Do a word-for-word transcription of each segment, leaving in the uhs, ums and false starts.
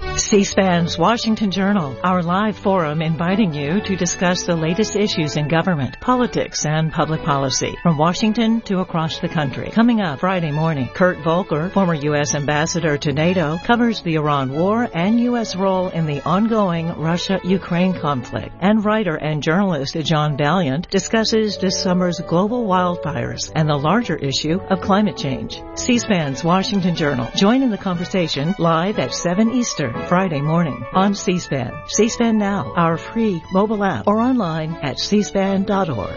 C-SPAN's Washington Journal, our live forum inviting you to discuss the latest issues in government, politics, and public policy from Washington to across the country. Coming up Friday morning, Kurt Volker, former U S ambassador to NATO, covers the Iran war and U S role in the ongoing Russia-Ukraine conflict. And writer and journalist John Valiant discusses this summer's global wildfires and the larger issue of climate change. C-SPAN's Washington Journal. Join in the conversation live at seven Eastern. Friday morning on C-SPAN. C-SPAN Now, our free mobile app, or online at c span dot org.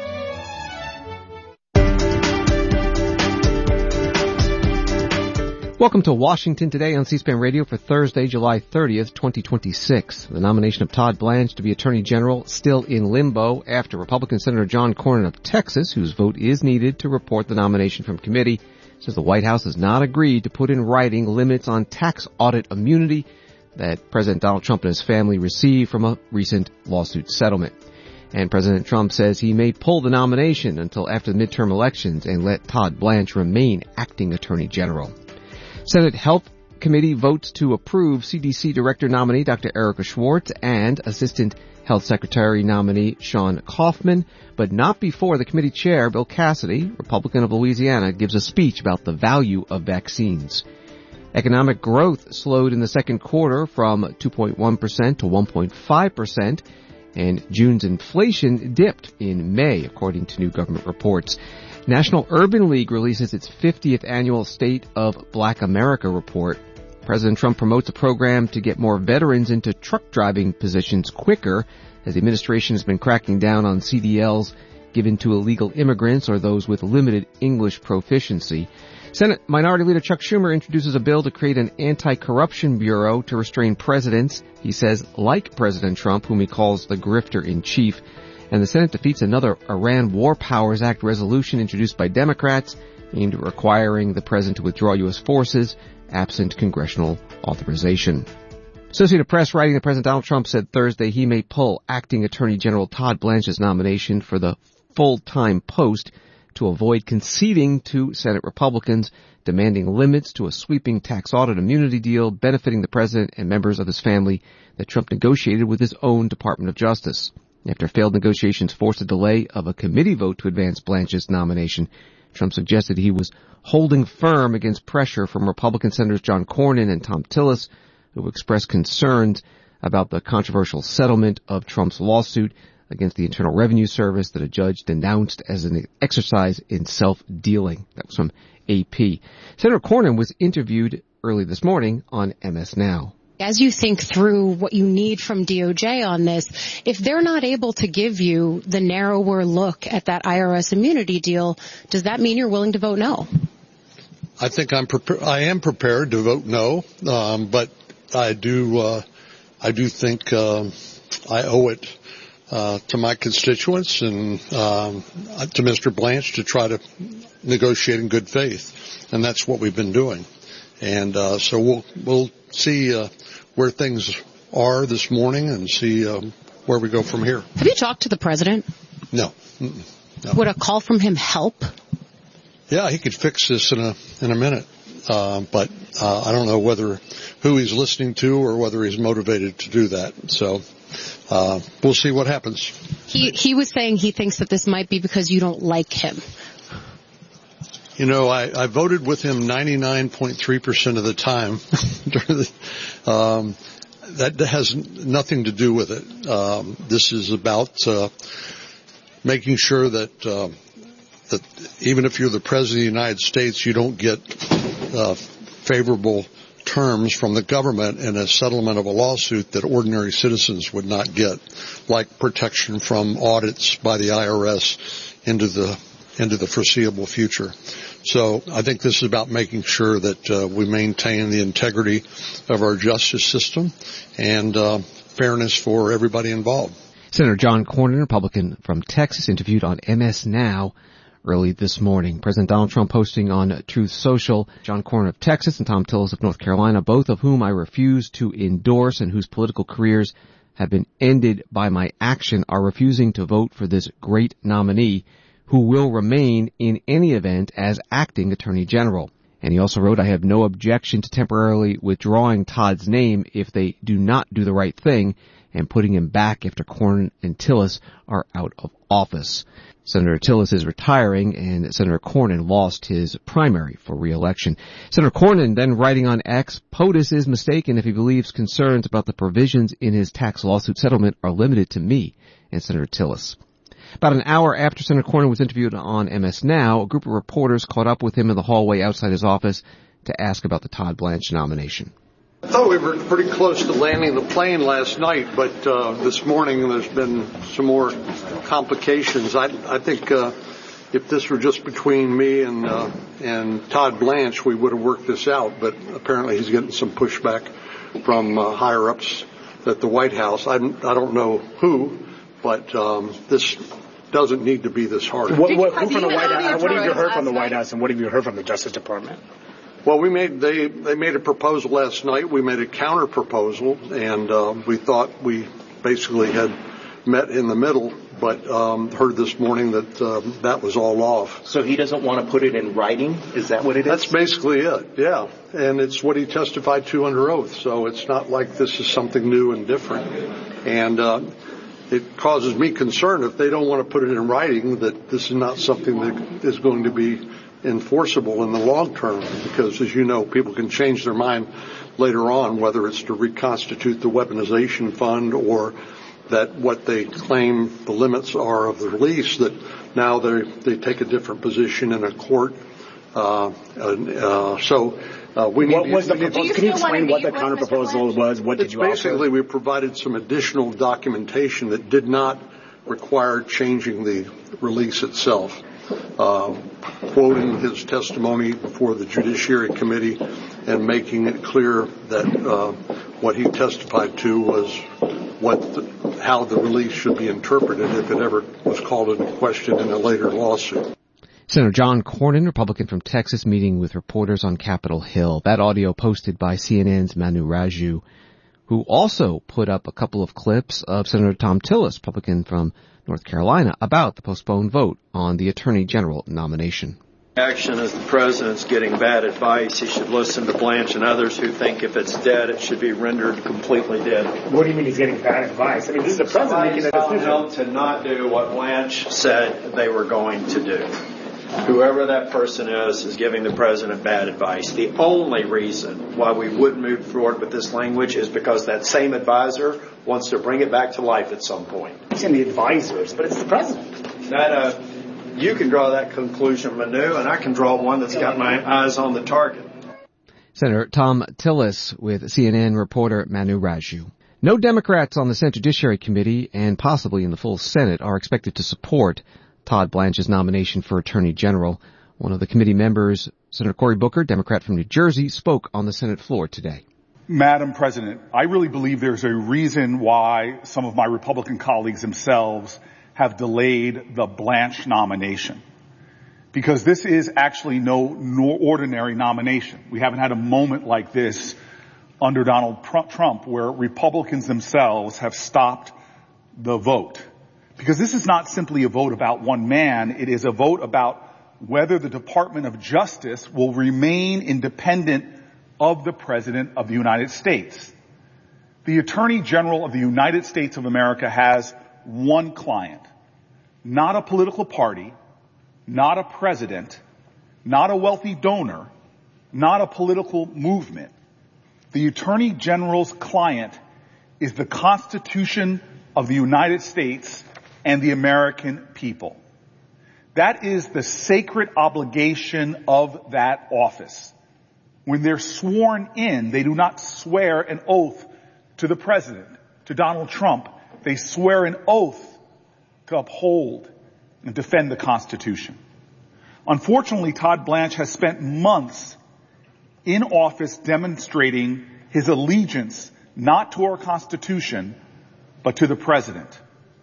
Welcome to Washington Today on C-SPAN Radio for Thursday, July thirtieth, twenty twenty-six. The nomination of Todd Blanche to be Attorney General still in limbo after Republican Senator John Cornyn of Texas, whose vote is needed to report the nomination from committee, says the White House has not agreed to put in writing limits on tax audit immunity that President Donald Trump and his family received from a recent lawsuit settlement. And President Trump says he may pull the nomination until after the midterm elections and let Todd Blanche remain acting Attorney General. Senate Health Committee votes to approve C D C Director nominee Doctor Erica Schwartz and Assistant Health Secretary nominee Sean Kaufman, but not before the committee chair, Bill Cassidy, Republican of Louisiana, gives a speech about the value of vaccines. Economic growth slowed in the second quarter from two point one percent to one point five percent, and June's inflation dipped in May, according to new government reports. National Urban League releases its fiftieth annual State of Black America report. President Trump promotes a program to get more veterans into truck driving positions quicker, as the administration has been cracking down on C D Ls given to illegal immigrants or those with limited English proficiency. Senate Minority Leader Chuck Schumer introduces a bill to create an anti-corruption bureau to restrain presidents, he says, like President Trump, whom he calls the grifter-in-chief. And the Senate defeats another Iran War Powers Act resolution introduced by Democrats aimed at requiring the president to withdraw U S forces absent congressional authorization. Associated Press writing that President Donald Trump said Thursday he may pull acting Attorney General Todd Blanche's nomination for the full-time post to avoid conceding to Senate Republicans, demanding limits to a sweeping tax audit immunity deal benefiting the president and members of his family that Trump negotiated with his own Department of Justice. After failed negotiations forced a delay of a committee vote to advance Blanche's nomination, Trump suggested he was holding firm against pressure from Republican Senators John Cornyn and Thom Tillis, who expressed concerns about the controversial settlement of Trump's lawsuit against the Internal Revenue Service that a judge denounced as an exercise in self-dealing. That was from A P. Senator Cornyn was interviewed early this morning on M S Now. As you think through what you need from D O J on this, if they're not able to give you the narrower look at that I R S immunity deal, does that mean you're willing to vote no? I think I'm prepared. I am prepared to vote no, um, but I do. Uh, I do think uh, I owe it uh, to my constituents and um, to Mister Blanche to try to negotiate in good faith, and that's what we've been doing. And uh, so we'll we'll see uh, where things are this morning and see um, where we go from here. Have you talked to the president? No. Mm-mm. No. Would a call from him help? Yeah, he could fix this in a in a minute, uh, but uh, I don't know whether who he's listening to or whether he's motivated to do that. So uh, we'll see what happens. He he was saying he thinks that this might be because you don't like him. You know, I, I voted with him ninety-nine point three percent of the time. um, that has nothing to do with it. Um, this is about uh, making sure that uh, that even if you're the president of the United States, you don't get uh, favorable terms from the government in a settlement of a lawsuit that ordinary citizens would not get, like protection from audits by the I R S into the into the foreseeable future. So I think this is about making sure that uh, we maintain the integrity of our justice system and uh, fairness for everybody involved. Senator John Cornyn, Republican from Texas, interviewed on M S Now early this morning. President Donald Trump posting on Truth Social, John Cornyn of Texas and Thom Tillis of North Carolina, both of whom I refuse to endorse and whose political careers have been ended by my action, are refusing to vote for this great nominee who will remain in any event as acting Attorney General. And he also wrote, I have no objection to temporarily withdrawing Todd's name if they do not do the right thing and putting him back after Cornyn and Tillis are out of office. Senator Tillis is retiring, and Senator Cornyn lost his primary for re-election. Senator Cornyn then writing on X, POTUS is mistaken if he believes concerns about the provisions in his tax lawsuit settlement are limited to me and Senator Tillis. About an hour after Senator Cornyn was interviewed on M S Now, a group of reporters caught up with him in the hallway outside his office to ask about the Todd Blanche nomination. I thought we were pretty close to landing the plane last night, but uh, this morning there's been some more complications. I, I think uh, if this were just between me and uh, and Todd Blanche, we would have worked this out. But apparently he's getting some pushback from uh, higher ups at the White House. I, I don't know who, but um, this doesn't need to be this hard. What, what, who from the White House? What have you heard from the White House, and what have you heard from the Justice Department? Well, we made they they made a proposal last night. We made a counter proposal, and uh, we thought we basically had met in the middle, but um, heard this morning that uh, that was all off. So he doesn't want to put it in writing? Is that what it is? That's basically it, yeah. And it's what he testified to under oath, so it's not like this is something new and different. And uh, it causes me concern if they don't want to put it in writing that this is not something that is going to be enforceable in the long term, because as you know, people can change their mind later on, whether it's to reconstitute the weaponization fund or that what they claim the limits are of the release, that now they they take a different position in a court. Uh, uh, so uh, we need. What was the proposal? proposal? Can you explain what the counter proposal was? What did it's you offer? Basically, we provided some additional documentation that did not require changing the release itself. Uh, quoting his testimony before the Judiciary Committee and making it clear that uh, what he testified to was what the, how the release should be interpreted if it ever was called into question in a later lawsuit. Senator John Cornyn, Republican from Texas, meeting with reporters on Capitol Hill. That audio posted by C N N's Manu Raju, who also put up a couple of clips of Senator Thom Tillis, Republican from North Carolina, about the postponed vote on the Attorney General nomination. Action as the president's getting bad advice. He should listen to Blanche and others who think if it's dead, it should be rendered completely dead. What do you mean he's getting bad advice? I mean, this is the president making a decision. To not do what Blanche said they were going to do. Whoever that person is is giving the president bad advice. The only reason why we would move forward with this language is because that same advisor wants to bring it back to life at some point. He's in the advisors, but it's the president. That uh, you can draw that conclusion, Manu, and I can draw one that's got my eyes on the target. Senator Thom Tillis with C N N reporter Manu Raju. No Democrats on the Senate Judiciary Committee and possibly in the full Senate are expected to support Todd Blanche's nomination for Attorney General. One of the committee members, Senator Cory Booker, Democrat from New Jersey, spoke on the Senate floor today. Madam President, I really believe there's a reason why some of my Republican colleagues themselves have delayed the Blanche nomination. Because this is actually no, no ordinary nomination. We haven't had a moment like this under Donald Trump where Republicans themselves have stopped the vote. Because this is not simply a vote about one man. It is a vote about whether the Department of Justice will remain independent of the President of the United States. The Attorney General of the United States of America has one client, not a political party, not a president, not a wealthy donor, not a political movement. The Attorney General's client is the Constitution of the United States and the American people. That is the sacred obligation of that office. When they're sworn in, they do not swear an oath to the president, to Donald Trump. They swear an oath to uphold and defend the Constitution. Unfortunately, Todd Blanche has spent months in office demonstrating his allegiance not to our Constitution, but to the president.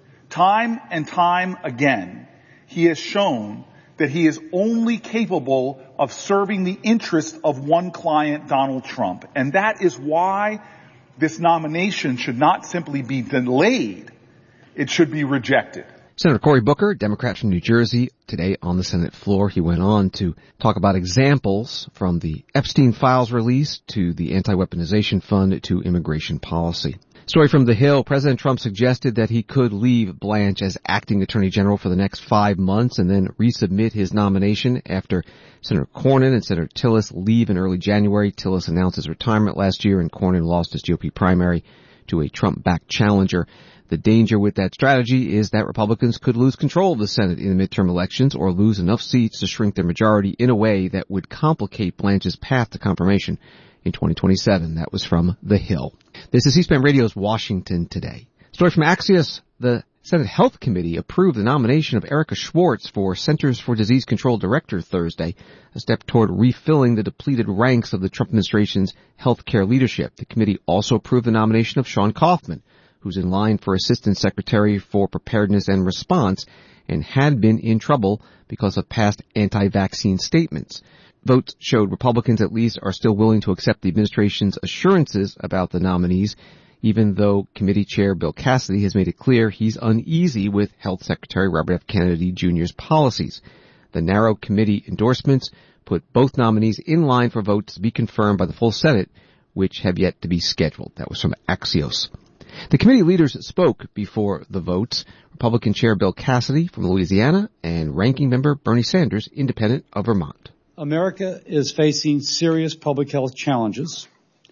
Time and time again, he has shown that he is only capable of serving the interest of one client, Donald Trump. And that is why this nomination should not simply be delayed. It should be rejected. Senator Cory Booker, Democrat from New Jersey, today on the Senate floor. He went on to talk about examples from the Epstein files release to the anti-weaponization fund to immigration policy. Story from The Hill. President Trump suggested that he could leave Blanche as acting attorney general for the next five months and then resubmit his nomination after Senator Cornyn and Senator Tillis leave in early January. Tillis announced his retirement last year and Cornyn lost his G O P primary to a Trump-backed challenger. The danger with that strategy is that Republicans could lose control of the Senate in the midterm elections or lose enough seats to shrink their majority in a way that would complicate Blanche's path to confirmation in twenty twenty-seven. That was from The Hill. This is C-SPAN Radio's Washington Today. Story from Axios. The Senate Health Committee approved the nomination of Erica Schwartz for Centers for Disease Control Director Thursday, a step toward refilling the depleted ranks of the Trump administration's health care leadership. The committee also approved the nomination of Sean Kaufman, who's in line for Assistant Secretary for Preparedness and Response and had been in trouble because of past anti-vaccine statements. Votes showed Republicans at least are still willing to accept the administration's assurances about the nominees, even though Committee Chair Bill Cassidy has made it clear he's uneasy with Health Secretary Robert F. Kennedy Junior's policies. The narrow committee endorsements put both nominees in line for votes to be confirmed by the full Senate, which have yet to be scheduled. That was from Axios. The committee leaders spoke before the votes. Republican Chair Bill Cassidy from Louisiana and Ranking Member Bernie Sanders, Independent of Vermont. America is facing serious public health challenges.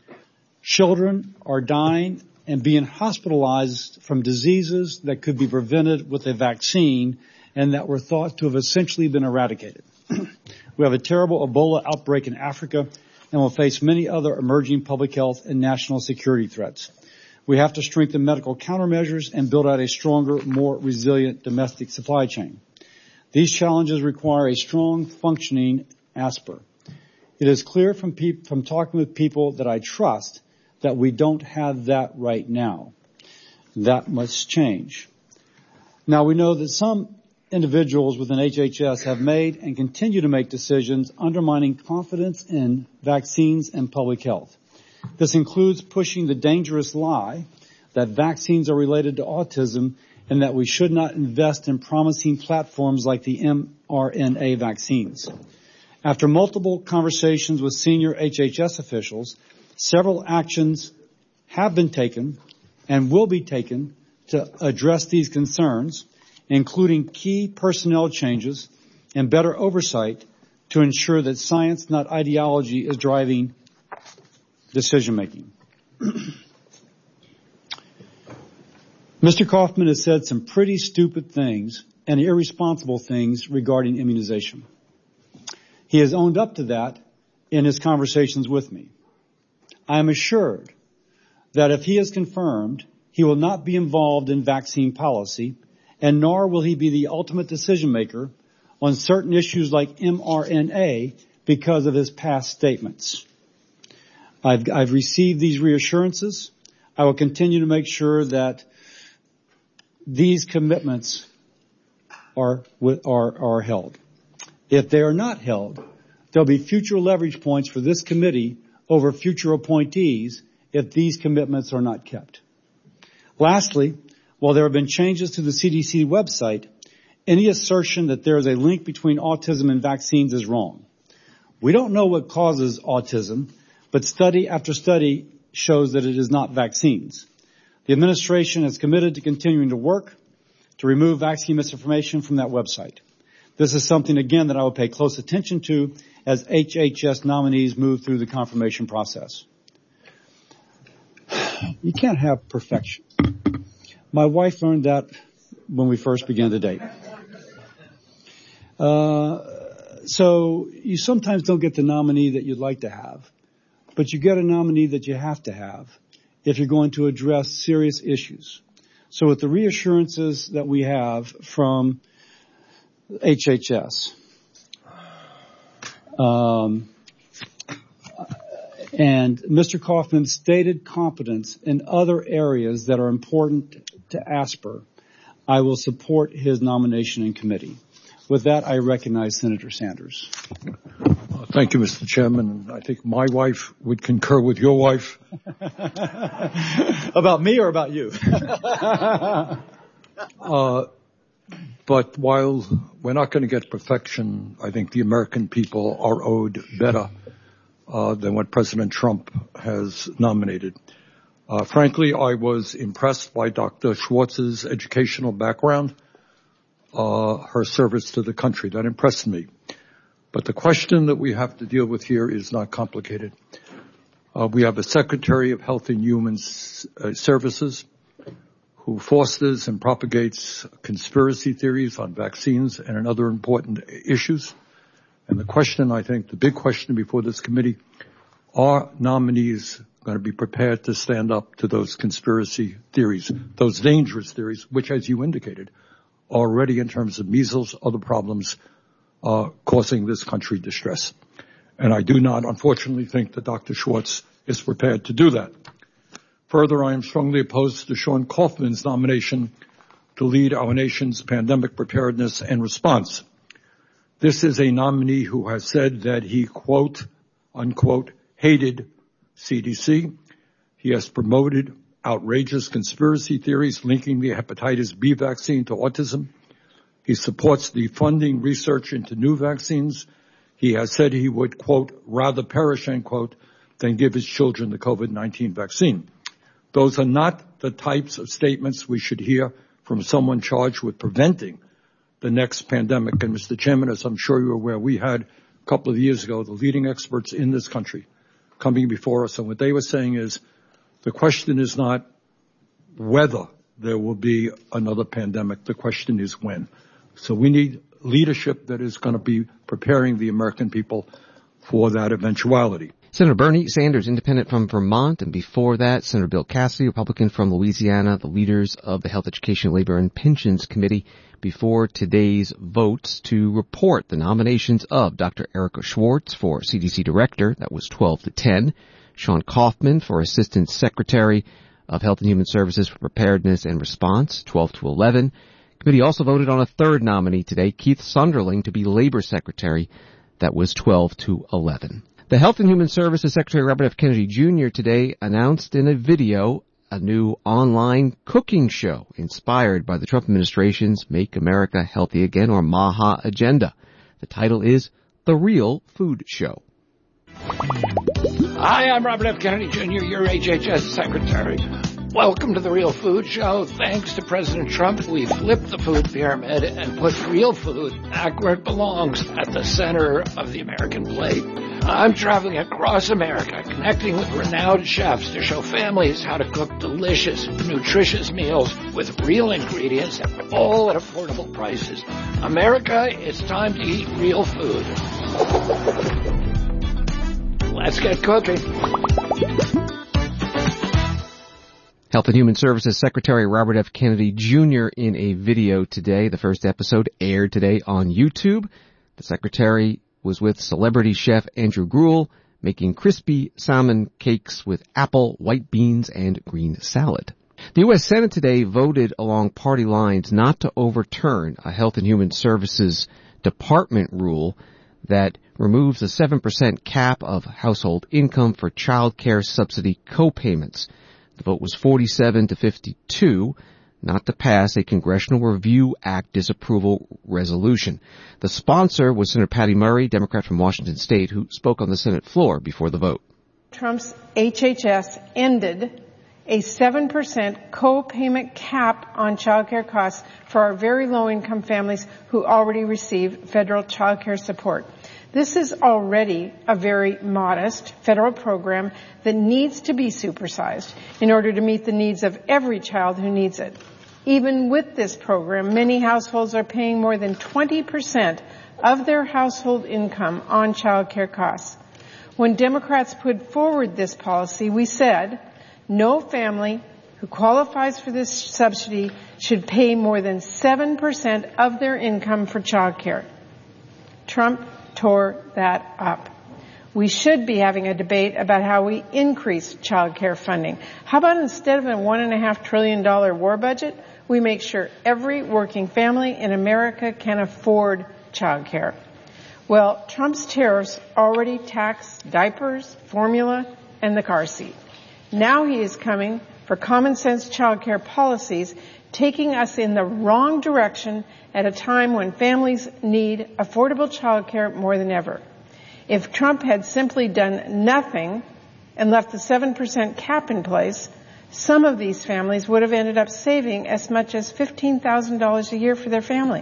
Children are dying and being hospitalized from diseases that could be prevented with a vaccine and that were thought to have essentially been eradicated. We have a terrible Ebola outbreak in Africa and will face many other emerging public health and national security threats. We have to strengthen medical countermeasures and build out a stronger, more resilient domestic supply chain. These challenges require a strong, functioning ASPR. It is clear from, pe- from talking with people that I trust that we don't have that right now. That must change. Now, we know that some individuals within H H S have made and continue to make decisions undermining confidence in vaccines and public health. This includes pushing the dangerous lie that vaccines are related to autism and that we should not invest in promising platforms like the mRNA vaccines. After multiple conversations with senior H H S officials, several actions have been taken and will be taken to address these concerns, including key personnel changes and better oversight to ensure that science, not ideology, is driving decision-making. Mister Kaufman has said some pretty stupid things and irresponsible things regarding immunization. He has owned up to that in his conversations with me. I am assured that if he is confirmed, he will not be involved in vaccine policy, and nor will he be the ultimate decision maker on certain issues like mRNA because of his past statements. I've, I've received these reassurances. I will continue to make sure that these commitments are, are, are held. If they are not held, there'll be future leverage points for this committee over future appointees if these commitments are not kept. Lastly, while there have been changes to the C D C website, any assertion that there is a link between autism and vaccines is wrong. We don't know what causes autism, but study after study shows that it is not vaccines. The administration is committed to continuing to work to remove vaccine misinformation from that website. This is something, again, that I will pay close attention to as H H S nominees move through the confirmation process. You can't have perfection. My wife learned that when we first began to date. Uh, so you sometimes don't get the nominee that you'd like to have, but you get a nominee that you have to have if you're going to address serious issues. So with the reassurances that we have from H H S, um, and Mister Kaufman's stated competence in other areas that are important to ASPR, I will support his nomination in committee. With that, I recognize Senator Sanders. Thank you, Mister Chairman. I think my wife would concur with your wife. About me or about you? uh, But while we're not going to get perfection, I think the American people are owed better uh, than what President Trump has nominated. Uh, frankly, I was impressed by Doctor Schwartz's educational background, uh, her service to the country. That impressed me. But the question that we have to deal with here is not complicated. Uh, we have a Secretary of Health and Human uh, Services who fosters and propagates conspiracy theories on vaccines and on other important issues. And the question, I think, the big question before this committee, are nominees going to be prepared to stand up to those conspiracy theories, those dangerous theories, which, as you indicated, are already in terms of measles, other problems, uh, causing this country distress. And I do not, unfortunately, think that Doctor Schwartz is prepared to do that. Further, I am strongly opposed to Sean Kaufman's nomination to lead our nation's pandemic preparedness and response. This is a nominee who has said that he, quote, unquote, hated C D C. He has promoted outrageous conspiracy theories linking the hepatitis B vaccine to autism. He supports defunding research into new vaccines. He has said he would, quote, rather perish, end quote, than give his children the COVID nineteen vaccine. Those are not the types of statements we should hear from someone charged with preventing the next pandemic. And Mister Chairman, as I'm sure you're aware, we had a couple of years ago the leading experts in this country coming before us, and what they were saying is the question is not whether there will be another pandemic. The question is when. So we need leadership that is going to be preparing the American people for that eventuality. Senator Bernie Sanders, independent from Vermont, and before that, Senator Bill Cassidy, Republican from Louisiana, the leaders of the Health, Education, Labor, and Pensions Committee, before today's votes to report the nominations of Doctor Erika Schwartz for C D C Director, that was twelve to ten, Sean Kaufman for Assistant Secretary of Health and Human Services for Preparedness and Response, twelve to eleven. The committee also voted on a third nominee today, Keith Sunderling, to be Labor Secretary, that was twelve to eleven. The Health and Human Services Secretary Robert F. Kennedy Junior today announced in a video a new online cooking show inspired by the Trump administration's Make America Healthy Again, or MAHA, agenda. The title is The Real Food Show. Hi, I'm Robert F. Kennedy Junior, your H H S Secretary. Welcome to The Real Food Show. Thanks to President Trump, we flipped the food pyramid and put real food back where it belongs, at the center of the American plate. I'm traveling across America, connecting with renowned chefs to show families how to cook delicious, nutritious meals with real ingredients, all at affordable prices. America, it's time to eat real food. Let's get cooking. Health and Human Services Secretary Robert F. Kennedy Junior in a video today. The first episode aired today on YouTube. The Secretary was with celebrity chef Andrew Gruel making crispy salmon cakes with apple, white beans, and green salad. The U S Senate today voted along party lines not to overturn a Health and Human Services Department rule that removes a seven percent cap of household income for child care subsidy co-payments. The vote was forty-seven to fifty-two, not to pass a Congressional Review Act disapproval resolution. The sponsor was Senator Patty Murray, Democrat from Washington State, who spoke on the Senate floor before the vote. Trump's H H S ended a seven percent co-payment cap on child care costs for our very low-income families who already receive federal child care support. This is already a very modest federal program that needs to be supersized in order to meet the needs of every child who needs it. Even with this program, many households are paying more than twenty percent of their household income on child care costs. When Democrats put forward this policy, we said no family who qualifies for this subsidy should pay more than seven percent of their income for child care. Trump tore that up. We should be having a debate about how we increase child care funding. How about instead of a one and a half trillion dollar war budget, we make sure every working family in America can afford child care? Well, Trump's tariffs already tax diapers, formula, and the car seat. Now he is coming for common sense child care policies taking us in the wrong direction at a time when families need affordable child care more than ever. If Trump had simply done nothing and left the seven percent cap in place, some of these families would have ended up saving as much as fifteen thousand dollars a year for their family.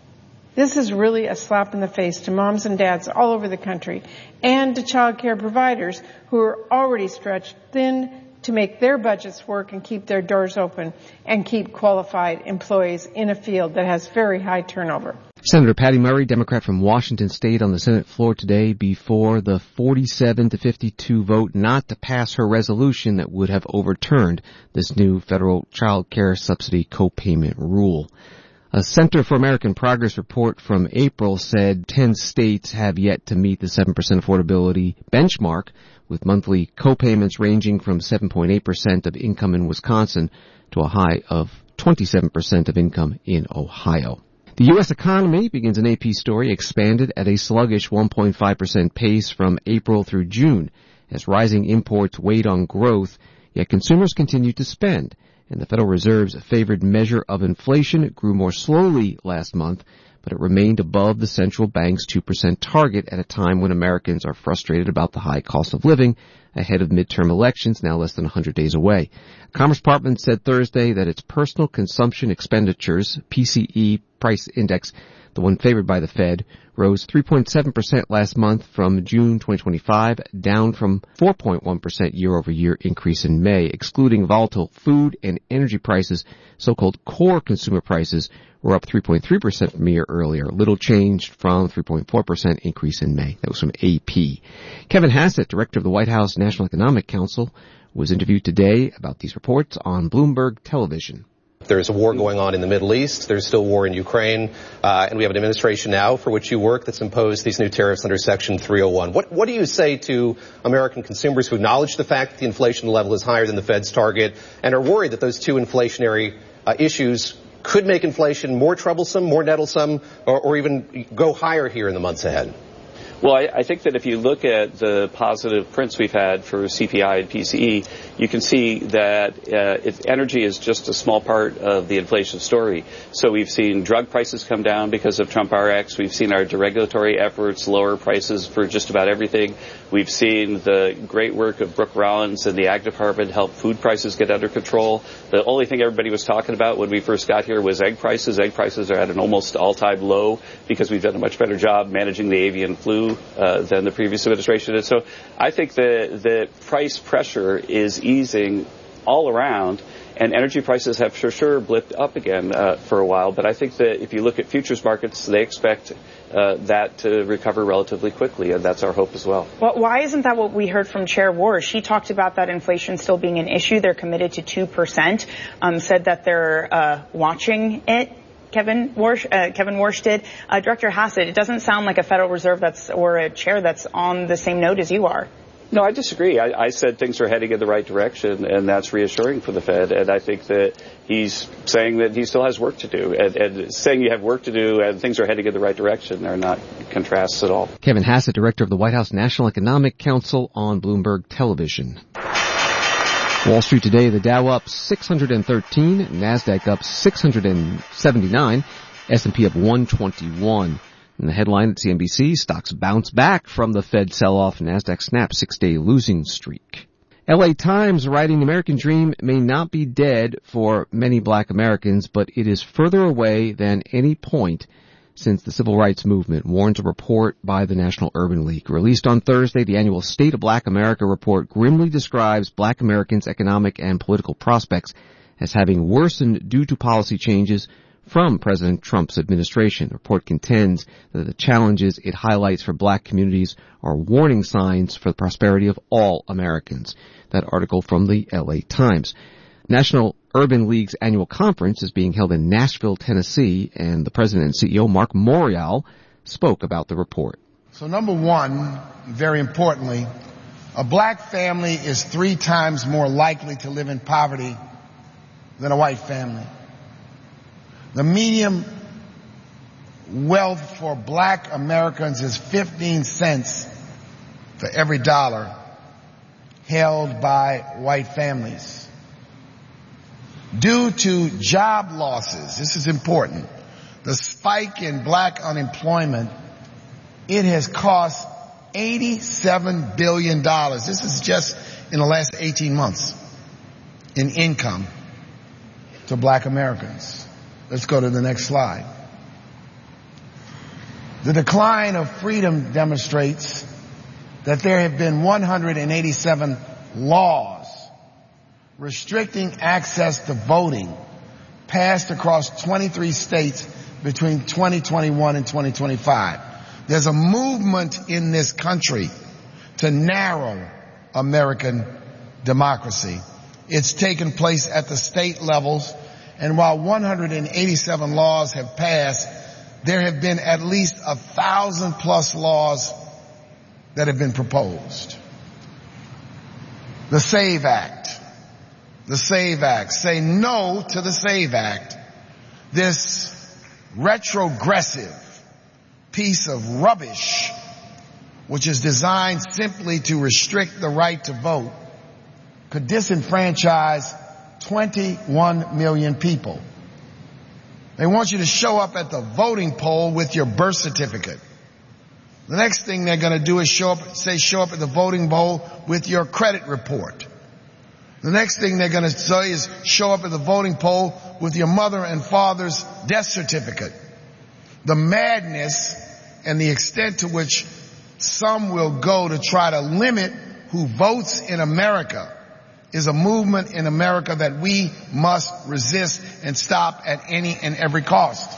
This is really a slap in the face to moms and dads all over the country and to child care providers who are already stretched thin to make their budgets work and keep their doors open and keep qualified employees in a field that has very high turnover. Senator Patty Murray, Democrat from Washington State, on the Senate floor today before the forty-seven to fifty-two vote not to pass her resolution that would have overturned this new federal child care subsidy copayment rule. A Center for American Progress report from April said ten states have yet to meet the seven percent affordability benchmark, with monthly copayments ranging from seven point eight percent of income in Wisconsin to a high of twenty-seven percent of income in Ohio. The U S economy, begins an A P story, expanded at a sluggish one point five percent pace from April through June as rising imports weighed on growth, yet consumers continued to spend. And the Federal Reserve's favored measure of inflation grew more slowly last month, but it remained above the central bank's two percent target at a time when Americans are frustrated about the high cost of living ahead of midterm elections now less than one hundred days away. Commerce Department said Thursday that its personal consumption expenditures, P C E price index, the one favored by the Fed, rose three point seven percent last month from June twenty twenty-five, down from four point one percent year-over-year increase in May. Excluding volatile food and energy prices, so-called core consumer prices were up three point three percent from a year earlier, little changed from three point four percent increase in May. That was from A P. Kevin Hassett, director of the White House National Economic Council, was interviewed today about these reports on Bloomberg Television. There's a war going on in the Middle East. There's still war in Ukraine. Uh, and we have an administration now for which you work that's imposed these new tariffs under Section three oh one. What, what do you say to American consumers who acknowledge the fact that the inflation level is higher than the Fed's target and are worried that those two inflationary uh, issues could make inflation more troublesome, more nettlesome, or, or even go higher here in the months ahead? Well, I, I think that if you look at the positive prints we've had for C P I and P C E, you can see that uh, if energy is just a small part of the inflation story. So we've seen drug prices come down because of Trump R X. We've seen our deregulatory efforts lower prices for just about everything. We've seen the great work of Brooke Rollins and the Ag Department help food prices get under control. The only thing everybody was talking about when we first got here was egg prices. Egg prices are at an almost all-time low because we've done a much better job managing the avian flu Uh, than the previous administration did. So I think the, the price pressure is easing all around, and energy prices have for sure blipped up again uh, for a while. But I think that if you look at futures markets, they expect uh, that to recover relatively quickly, and that's our hope as well. Well, why isn't that what we heard from Chair Warsh? She talked about that inflation still being an issue. They're committed to two percent, um, said that they're uh, watching it. Kevin Warsh, uh, Kevin Warsh did. Uh, Director Hassett, it doesn't sound like a Federal Reserve that's, or a chair that's on the same note as you are. No, I disagree. I, I said things are heading in the right direction, and that's reassuring for the Fed. And I think that he's saying that he still has work to do. And, and saying you have work to do and things are heading in the right direction are not contrasts at all. Kevin Hassett, director of the White House National Economic Council, on Bloomberg Television. Wall Street today, the Dow up six hundred thirteen, NASDAQ up six hundred seventy-nine, S and P up one twenty-one. And the headline at C N B C, stocks bounce back from the Fed sell-off, NASDAQ snaps six-day losing streak. L A Times writing, the American dream may not be dead for many black Americans, but it is further away than any point since the civil rights movement, warns a report by the National Urban League. Released on Thursday, the annual State of Black America report grimly describes black Americans' economic and political prospects as having worsened due to policy changes from President Trump's administration. The report contends that the challenges it highlights for black communities are warning signs for the prosperity of all Americans. That article from the L A Times. National Urban League's annual conference is being held in Nashville, Tennessee, and the president and C E O, Mark Morial, spoke about the report. So number one, very importantly, a black family is three times more likely to live in poverty than a white family. The median wealth for black Americans is fifteen cents for every dollar held by white families. Due to job losses, this is important, the spike in black unemployment, it has cost eighty-seven billion dollars. This is just in the last eighteen months in income to black Americans. Let's go to the next slide. The decline of freedom demonstrates that there have been one hundred eighty-seven laws restricting access to voting passed across twenty-three states between twenty twenty-one and twenty twenty-five. There's a movement in this country to narrow American democracy. It's taken place at the state levels, and while one hundred eighty-seven laws have passed, there have been at least a thousand plus laws that have been proposed. The SAVE Act. The SAVE Act. Say no to the SAVE Act. This retrogressive piece of rubbish, which is designed simply to restrict the right to vote, could disenfranchise twenty-one million people. They want you to show up at the voting poll with your birth certificate. The next thing they're going to do is show up, say show up at the voting poll with your credit report. The next thing they're going to say is show up at the voting poll with your mother and father's death certificate. The madness and the extent to which some will go to try to limit who votes in America is a movement in America that we must resist and stop at any and every cost.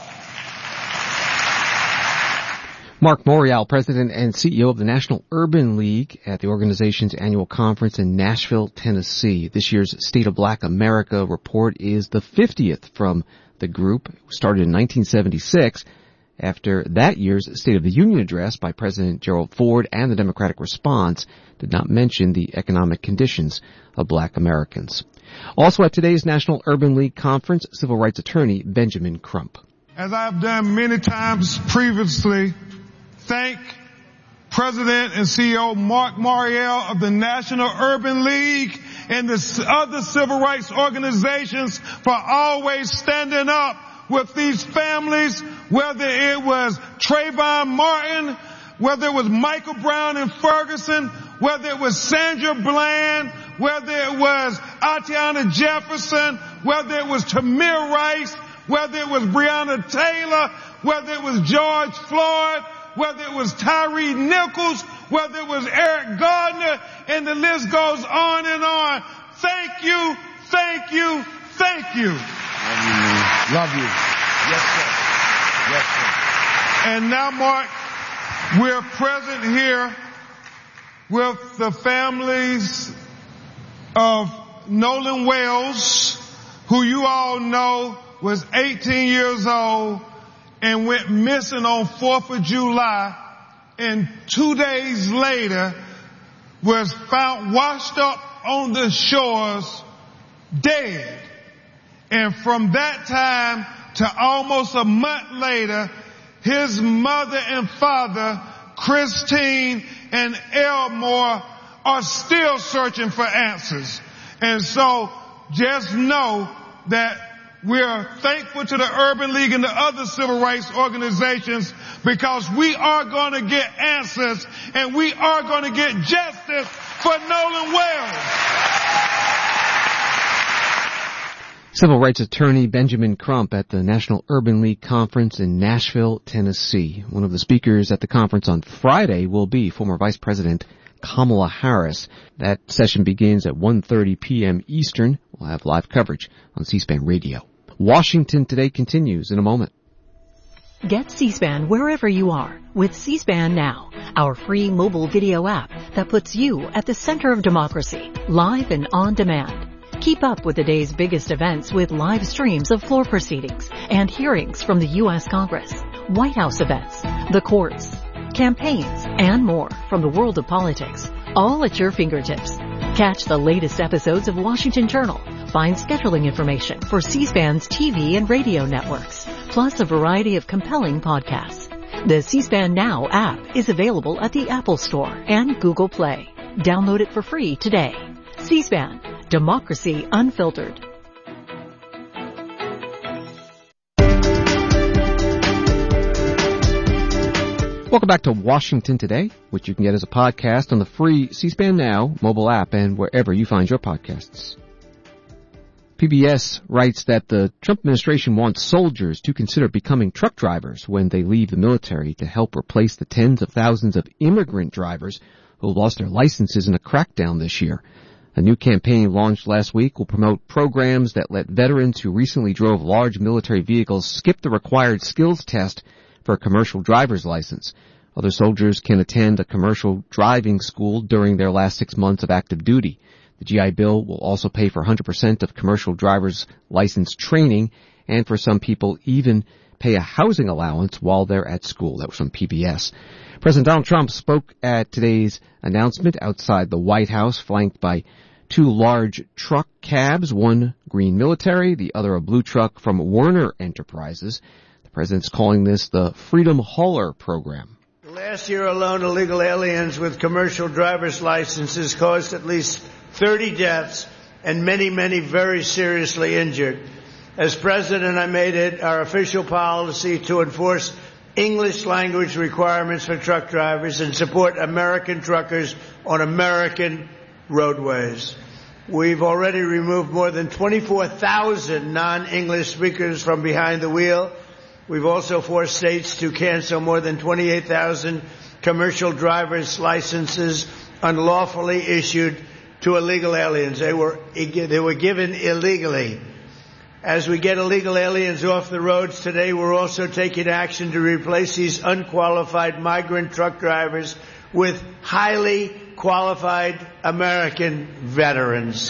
Mark Morial, President and C E O of the National Urban League, at the organization's annual conference in Nashville, Tennessee. This year's State of Black America report is the fiftieth from the group, started in nineteen seventy-six. After that year's State of the Union address by President Gerald Ford, and the Democratic response did not mention the economic conditions of black Americans. Also at today's National Urban League conference, civil rights attorney Benjamin Crump. As I have done many times previously, thank President and C E O Mark Morial of the National Urban League and the other civil rights organizations for always standing up with these families, whether it was Trayvon Martin, whether it was Michael Brown in Ferguson, whether it was Sandra Bland, whether it was Atiana Jefferson, whether it was Tamir Rice, whether it was Breonna Taylor, whether it was George Floyd, whether it was Tyree Nichols, whether it was Eric Gardner, and the list goes on and on. Thank you, thank you, thank you. Love you, man. Love you. Yes, sir. Yes, sir. And now, Mark, we're present here with the families of Nolan Wells, who you all know was eighteen years old and went missing on fourth of July, and two days later was found washed up on the shores dead. And from that time to almost a month later, his mother and father, Christine and Elmore, are still searching for answers. And so just know that we're thankful to the Urban League and the other civil rights organizations, because we are going to get answers and we are going to get justice for Nolan Wells. Civil rights attorney Benjamin Crump at the National Urban League Conference in Nashville, Tennessee. One of the speakers at the conference on Friday will be former Vice President Kamala Harris. That session begins at one thirty p.m. Eastern. We'll have live coverage on C-SPAN Radio. Washington Today continues in a moment. Get C-SPAN wherever you are with C-SPAN Now, our free mobile video app that puts you at the center of democracy, live and on demand. Keep up with the day's biggest events with live streams of floor proceedings and hearings from the U S Congress, White House events, the courts, campaigns, and more from the world of politics, all at your fingertips. Catch the latest episodes of Washington Journal. Find scheduling information for C-SPAN's T V and radio networks, plus a variety of compelling podcasts. The C-SPAN Now app is available at the Apple Store and Google Play. Download it for free today. C-SPAN, Democracy Unfiltered. Welcome back to Washington Today, which you can get as a podcast on the free C-SPAN Now mobile app and wherever you find your podcasts. P B S writes that the Trump administration wants soldiers to consider becoming truck drivers when they leave the military to help replace the tens of thousands of immigrant drivers who lost their licenses in a crackdown this year. A new campaign launched last week will promote programs that let veterans who recently drove large military vehicles skip the required skills test for a commercial driver's license. Other soldiers can attend a commercial driving school during their last six months of active duty. The G I Bill will also pay for one hundred percent of commercial driver's license training, and for some people even pay a housing allowance while they're at school. That was from P B S. President Donald Trump spoke at today's announcement outside the White House, flanked by two large truck cabs, one green military, the other a blue truck from Werner Enterprises. The president's calling this the Freedom Hauler program. Last year alone, illegal aliens with commercial driver's licenses caused at least thirty deaths and many, many very seriously injured. As president, I made it our official policy to enforce English language requirements for truck drivers and support American truckers on American roadways. We've already removed more than twenty-four thousand non-English speakers from behind the wheel. We've also forced states to cancel more than twenty-eight thousand commercial driver's licenses unlawfully issued to illegal aliens. They were, they were given illegally. As we get illegal aliens off the roads today, we're also taking action to replace these unqualified migrant truck drivers with highly qualified American veterans.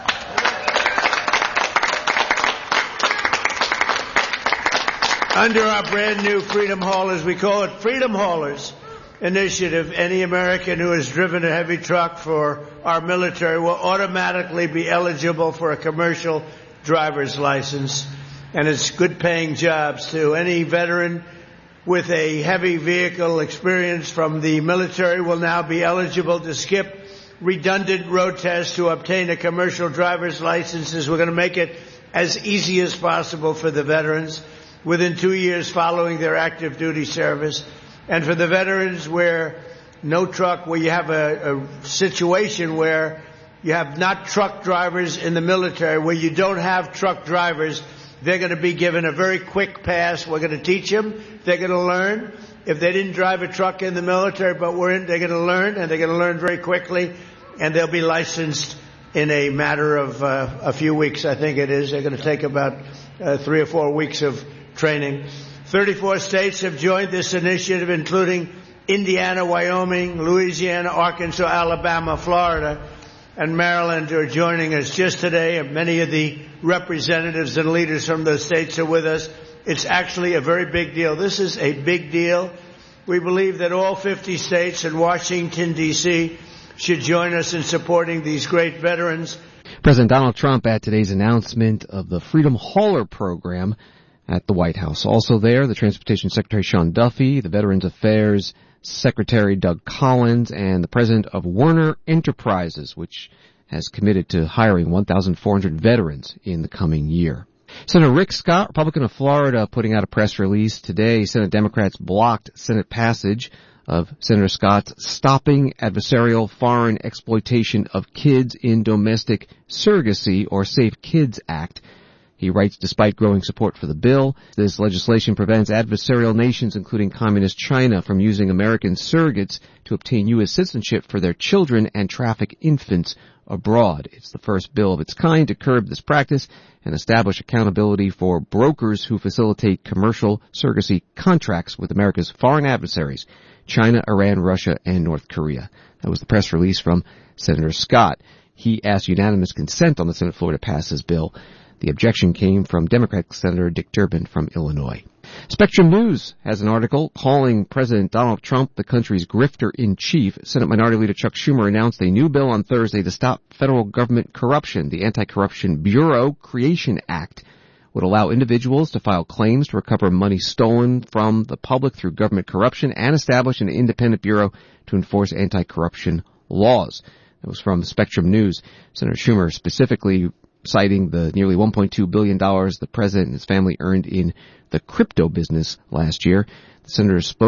Under our brand new Freedom Haulers, we call it Freedom Haulers initiative, any American who has driven a heavy truck for our military will automatically be eligible for a commercial driver's license, and it's good paying jobs too. Any veteran with a heavy vehicle experience from the military will now be eligible to skip redundant road tests to obtain a commercial driver's license. We're going to make it as easy as possible for the veterans within two years following their active duty service. And for the veterans where no truck, where you have a, a situation where you have not truck drivers in the military, where you don't have truck drivers, they're going to be given a very quick pass. We're going to teach them. They're going to learn. If they didn't drive a truck in the military, but we're in, they're going to learn, and they're going to learn very quickly, and they'll be licensed in a matter of uh, a few weeks, I think it is. They're going to take about uh, three or four weeks of training. thirty-four states have joined this initiative, including Indiana, Wyoming, Louisiana, Arkansas, Alabama, Florida, and Maryland are joining us just today. Many of the representatives and leaders from those states are with us. It's actually a very big deal. This is a big deal. We believe that all fifty states and Washington, D C should join us in supporting these great veterans. President Donald Trump at today's announcement of the Freedom Hauler program at the White House. Also there, the Transportation Secretary Sean Duffy, the Veterans Affairs Secretary Doug Collins, and the president of Werner Enterprises, which has committed to hiring one thousand four hundred veterans in the coming year. Senator Rick Scott, Republican of Florida, putting out a press release today. Senate Democrats blocked Senate passage of Senator Scott's Stopping Adversarial Foreign Exploitation of Kids in Domestic Surrogacy, or Safe Kids Act. He writes, despite growing support for the bill, this legislation prevents adversarial nations, including Communist China, from using American surrogates to obtain U S citizenship for their children and traffic infants abroad. It's the first bill of its kind to curb this practice and establish accountability for brokers who facilitate commercial surrogacy contracts with America's foreign adversaries, China, Iran, Russia, and North Korea. That was the press release from Senator Scott. He asked unanimous consent on the Senate floor to pass his bill. The objection came from Democratic Senator Dick Durbin from Illinois. Spectrum News has an article calling President Donald Trump the country's grifter-in-chief. Senate Minority Leader Chuck Schumer announced a new bill on Thursday to stop federal government corruption. The Anti-Corruption Bureau Creation Act would allow individuals to file claims to recover money stolen from the public through government corruption and establish an independent bureau to enforce anti-corruption laws. That was from Spectrum News. Senator Schumer specifically citing the nearly one point two billion dollars the president and his family earned in the crypto business last year. The senator spoke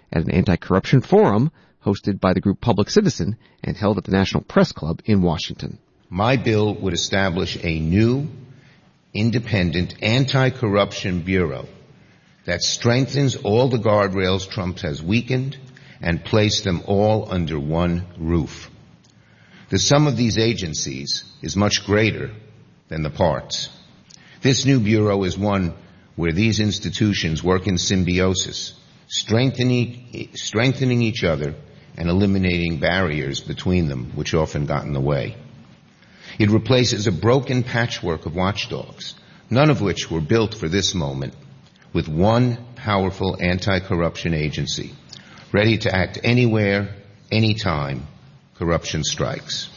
at an anti-corruption forum hosted by the group Public Citizen and held at the National Press Club in Washington. My bill would establish a new, independent anti-corruption bureau that strengthens all the guardrails Trump has weakened and place them all under one roof. The sum of these agencies is much greater than the parts. This new bureau is one where these institutions work in symbiosis, strengthening, strengthening each other and eliminating barriers between them, which often got in the way. It replaces a broken patchwork of watchdogs, none of which were built for this moment, with one powerful anti-corruption agency, ready to act anywhere, anytime corruption strikes.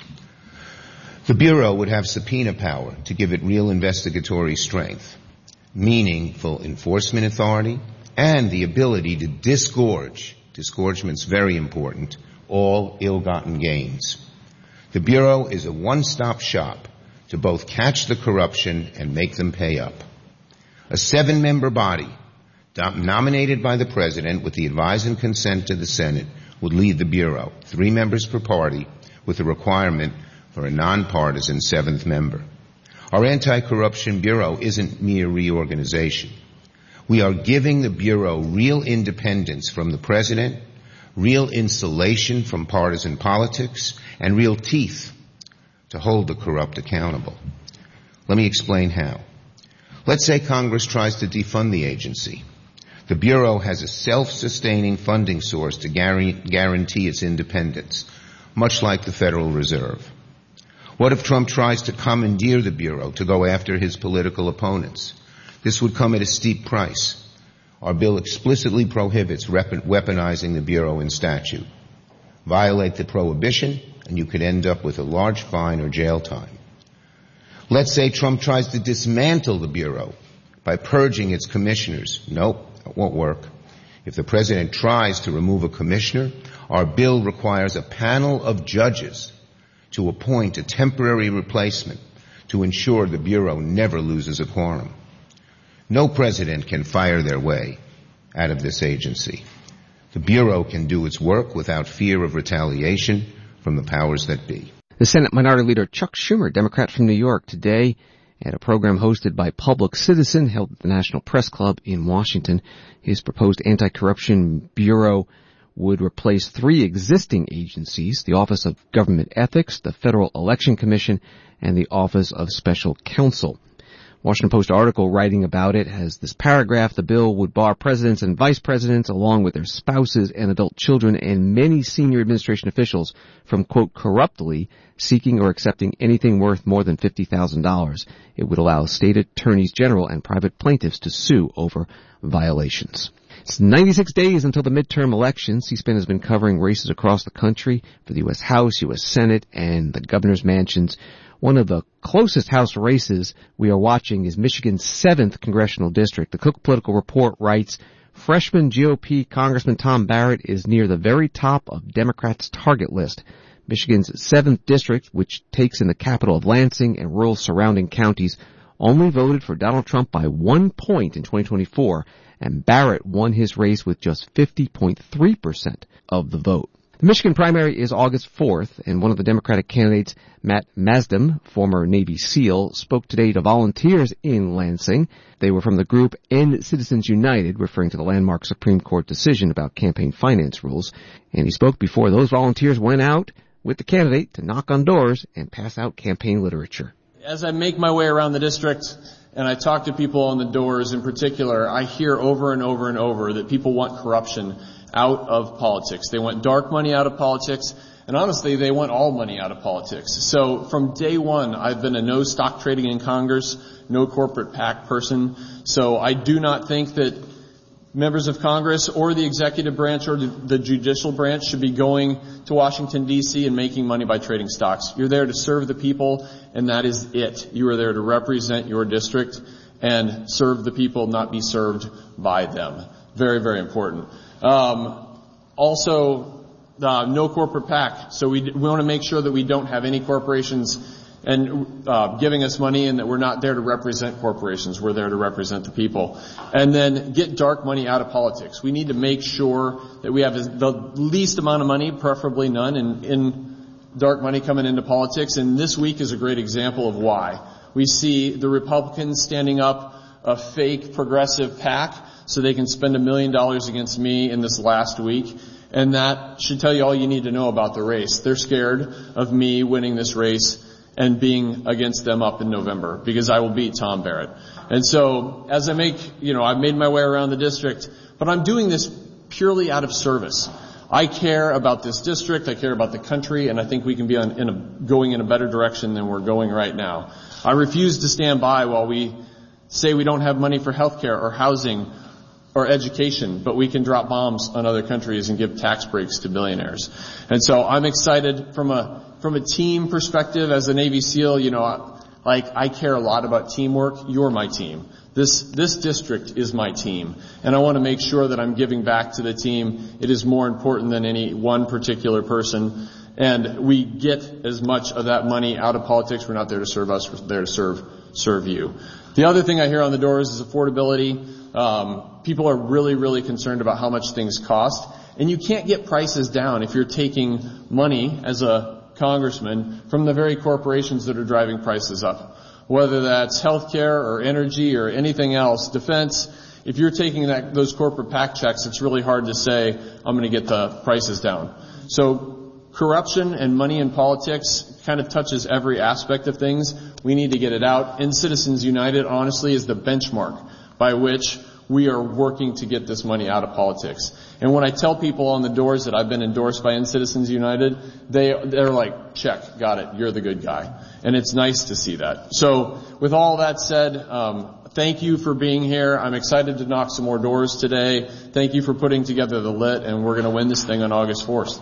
The Bureau would have subpoena power to give it real investigatory strength, meaningful enforcement authority, and the ability to disgorge, disgorgement's very important, all ill-gotten gains. The Bureau is a one-stop shop to both catch the corruption and make them pay up. A seven-member body nominated by the President with the advice and consent of the Senate would lead the Bureau, three members per party, with a requirement for a nonpartisan seventh member. Our Anti-Corruption Bureau isn't mere reorganization. We are giving the Bureau real independence from the President, real insulation from partisan politics, and real teeth to hold the corrupt accountable. Let me explain how. Let's say Congress tries to defund the agency. The Bureau has a self-sustaining funding source to guarantee its independence, much like the Federal Reserve. What if Trump tries to commandeer the Bureau to go after his political opponents? This would come at a steep price. Our bill explicitly prohibits weaponizing the Bureau in statute. Violate the prohibition, and you could end up with a large fine or jail time. Let's say Trump tries to dismantle the Bureau by purging its commissioners. Nope, that won't work. If the President tries to remove a commissioner, our bill requires a panel of judges to appoint a temporary replacement to ensure the Bureau never loses a quorum. No president can fire their way out of this agency. The Bureau can do its work without fear of retaliation from the powers that be. The Senate Minority Leader Chuck Schumer, Democrat from New York, today at a program hosted by Public Citizen held at the National Press Club in Washington. His proposed anti-corruption bureau would replace three existing agencies, the Office of Government Ethics, the Federal Election Commission, and the Office of Special Counsel. Washington Post article writing about it has this paragraph: the bill would bar presidents and vice presidents, along with their spouses and adult children, and many senior administration officials from, quote, corruptly seeking or accepting anything worth more than fifty thousand dollars. It would allow state attorneys general and private plaintiffs to sue over violations. It's ninety-six days until the midterm elections. C-SPAN has been covering races across the country for the U S House, U S Senate, and the governor's mansions. One of the closest House races we are watching is Michigan's seventh congressional district. The Cook Political Report writes, freshman G O P Congressman Tom Barrett is near the very top of Democrats' target list. Michigan's seventh district, which takes in the capital of Lansing and rural surrounding counties, only voted for Donald Trump by one point in twenty twenty-four, and Barrett won his race with just fifty point three percent of the vote. The Michigan primary is August fourth, and one of the Democratic candidates, Matt Mazdem, former Navy SEAL, spoke today to volunteers in Lansing. They were from the group End Citizens United, referring to the landmark Supreme Court decision about campaign finance rules. And he spoke before those volunteers went out with the candidate to knock on doors and pass out campaign literature. As I make my way around the district and I talk to people on the doors in particular, I hear over and over and over that people want corruption out of politics. They want dark money out of politics, and honestly, they want all money out of politics. So from day one, I've been a no stock trading in Congress, no corporate PAC person. So I do not think that members of Congress or the executive branch or the judicial branch should be going to Washington, D C and making money by trading stocks. You're there to serve the people, and that is it. You are there to represent your district and serve the people, not be served by them. Very, very important. Um, also, uh, no corporate PAC. So we, we want to make sure that we don't have any corporations and uh, giving us money, and that we're not there to represent corporations. We're there to represent the people. And then get dark money out of politics. We need to make sure that we have the least amount of money, preferably none, in, in dark money coming into politics. And this week is a great example of why. We see the Republicans standing up a fake progressive PAC so they can spend a million dollars against me in this last week. And that should tell you all you need to know about the race. They're scared of me winning this race and being against them up in November, because I will beat Tom Barrett. And so as I make, you know, I've made my way around the district, but I'm doing this purely out of service. I care about this district, I care about the country, and I think we can be on, in a, going in a better direction than we're going right now. I refuse to stand by while we say we don't have money for healthcare or housing or education, but we can drop bombs on other countries and give tax breaks to billionaires. And so I'm excited from a from a team perspective. As a Navy SEAL, you know, like I care a lot about teamwork. You're my team. This this district is my team, and I want to make sure that I'm giving back to the team. It is more important than any one particular person, and we get as much of that money out of politics. We're not there to serve us. We're there to serve serve you. The other thing I hear on the doors is affordability. Um, people are really, really concerned about how much things cost, and you can't get prices down if you're taking money as a congressman from the very corporations that are driving prices up. Whether that's healthcare or energy or anything else, defense, if you're taking that, those corporate PAC checks, it's really hard to say, I'm going to get the prices down. So corruption and money in politics kind of touches every aspect of things. We need to get it out. And Citizens United, honestly, is the benchmark by which we are working to get this money out of politics. And when I tell people on the doors that I've been endorsed by Citizens United, they, they're like, check, got it, you're the good guy. And it's nice to see that. So with all that said, um, thank you for being here. I'm excited to knock some more doors today. Thank you for putting together the lit, and we're going to win this thing on August fourth.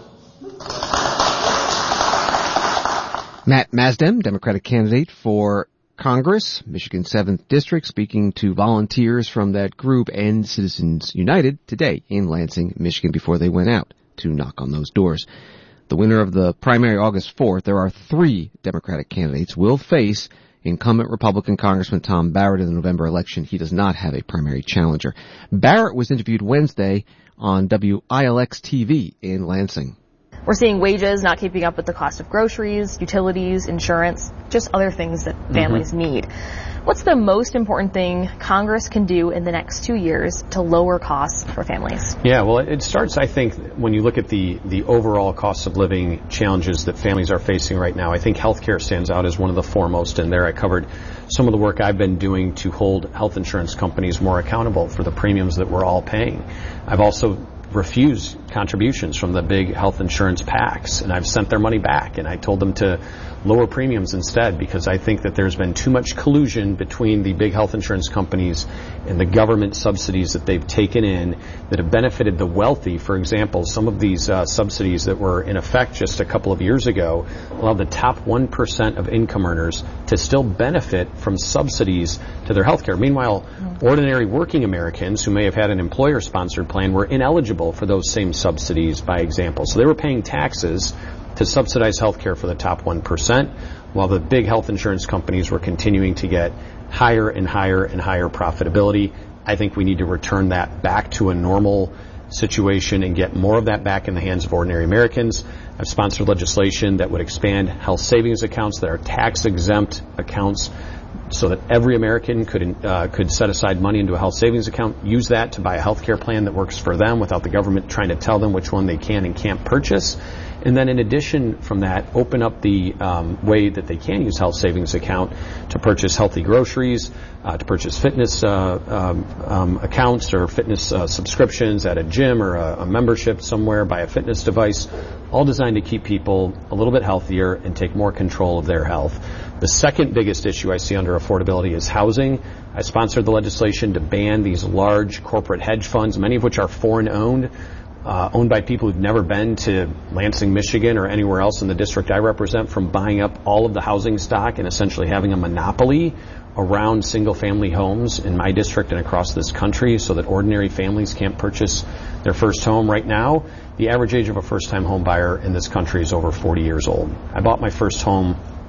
Matt Mazdem, Democratic candidate for Congress, Michigan's seventh District, speaking to volunteers from that group and Citizens United today in Lansing, Michigan, before they went out to knock on those doors. The winner of the primary August fourth, there are three Democratic candidates, will face incumbent Republican Congressman Tom Barrett in the November election. He does not have a primary challenger. Barrett was interviewed Wednesday on W I L X T V in Lansing. We're seeing wages not keeping up with the cost of groceries, utilities, insurance, just other things that families mm-hmm. need. What's the most important thing Congress can do in the next two years to lower costs for families? Yeah, well, it starts, I think, when you look at the, the overall cost of living challenges that families are facing right now. I think healthcare stands out as one of the foremost, and there I covered some of the work I've been doing to hold health insurance companies more accountable for the premiums that we're all paying. I've also refused contributions from the big health insurance PACs, and I've sent their money back, and I told them to lower premiums instead, because I think that there's been too much collusion between the big health insurance companies and the government subsidies that they've taken in that have benefited the wealthy. For example, some of these uh, subsidies that were in effect just a couple of years ago allowed the top one percent of income earners to still benefit from subsidies to their health care. Meanwhile, mm-hmm. ordinary working Americans who may have had an employer-sponsored plan were ineligible for those same subsidies, by example. So they were paying taxes to subsidize health care for the top one percent, while the big health insurance companies were continuing to get higher and higher and higher profitability. I think we need to return that back to a normal situation and get more of that back in the hands of ordinary Americans. I've sponsored legislation that would expand health savings accounts that are tax-exempt accounts so that every American could uh, could set aside money into a health savings account, use that to buy a health care plan that works for them without the government trying to tell them which one they can and can't purchase. And then in addition from that, open up the um, way that they can use health savings account to purchase healthy groceries, uh, to purchase fitness uh, um, um, accounts or fitness uh, subscriptions at a gym or a, a membership somewhere, buy a fitness device, all designed to keep people a little bit healthier and take more control of their health. The second biggest issue I see under affordability is housing. I sponsored the legislation to ban these large corporate hedge funds, many of which are foreign-owned, uh, owned by people who've never been to Lansing, Michigan, or anywhere else in the district I represent, from buying up all of the housing stock and essentially having a monopoly around single-family homes in my district and across this country so that ordinary families can't purchase their first home. Right now, the average age of a first-time home buyer in this country is over forty years old. I bought my first home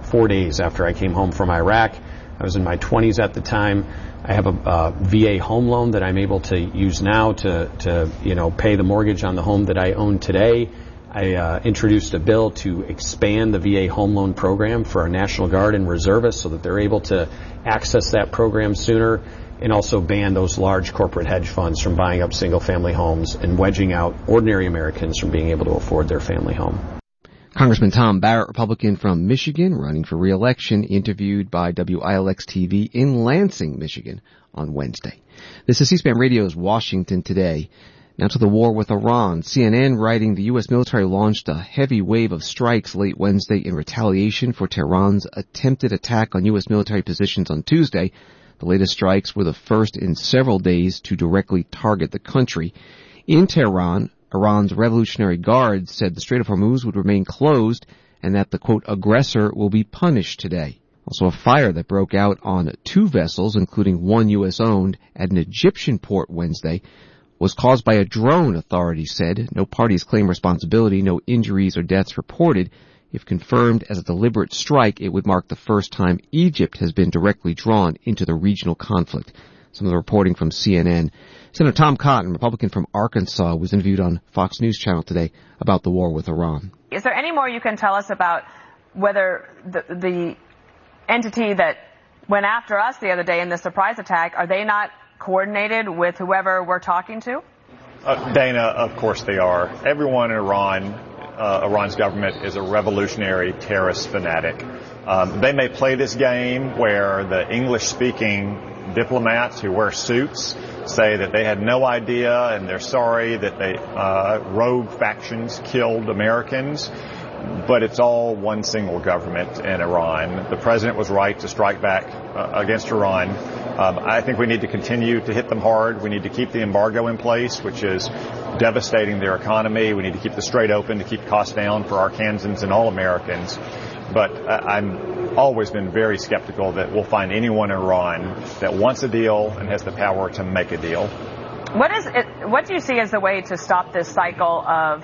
four days after I came home from Iraq. I was in my twenties at the time. I have a, a V A home loan that I'm able to use now to, to, you know, pay the mortgage on the home that I own today. I uh, introduced a bill to expand the V A home loan program for our National Guard and reservists so that they're able to access that program sooner, and also ban those large corporate hedge funds from buying up single-family homes and wedging out ordinary Americans from being able to afford their family home. Congressman Tom Barrett, Republican from Michigan, running for re-election, interviewed by W I L X T V in Lansing, Michigan on Wednesday. This is C-SPAN Radio's Washington Today. Now to the war with Iran. C N N writing the U S military launched a heavy wave of strikes late Wednesday in retaliation for Tehran's attempted attack on U S military positions on Tuesday. The latest strikes were the first in several days to directly target the country. In Tehran, Iran's Revolutionary Guard said the Strait of Hormuz would remain closed and that the, quote, aggressor will be punished today. Also, a fire that broke out on two vessels, including one U S-owned, at an Egyptian port Wednesday was caused by a drone, authorities said. No parties claim responsibility, no injuries or deaths reported. If confirmed as a deliberate strike, it would mark the first time Egypt has been directly drawn into the regional conflict. Some of the reporting from C N N. Senator Tom Cotton, Republican from Arkansas, was interviewed on Fox News Channel today about the war with Iran. Is there any more you can tell us about whether the, the entity that went after us the other day in the surprise attack, are they not coordinated with whoever we're talking to? Uh, Dana, of course they are. Everyone in Iran, uh, Iran's government is a revolutionary terrorist fanatic. Um, they may play this game where the English-speaking diplomats who wear suits say that they had no idea and they're sorry that they uh, rogue factions killed Americans. But it's all one single government in Iran. The president was right to strike back uh, against Iran. Um, I think we need to continue to hit them hard. We need to keep the embargo in place, which is devastating their economy. We need to keep the strait open to keep costs down for Arkansans and all Americans. But uh, I've always been very skeptical that we'll find anyone in Iran that wants a deal and has the power to make a deal. What is it, what do you see as the way to stop this cycle of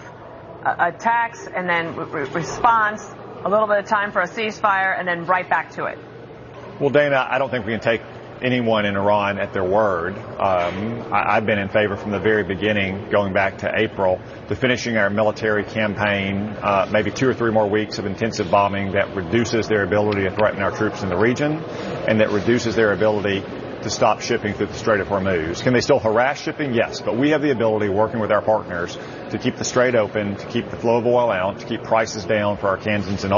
attacks and then re- response, a little bit of time for a ceasefire, and then right back to it? Well, Dana, I don't think we can take anyone in Iran at their word. Um, I, I've been in favor from the very beginning, going back to April, to finishing our military campaign, uh, maybe two or three more weeks of intensive bombing that reduces their ability to threaten our troops in the region and that reduces their ability to stop shipping through the Strait of Hormuz. Can they still harass shipping? Yes, but we have the ability, working with our partners, to keep the strait open, to keep the flow of oil out, to keep prices down for Arkansans and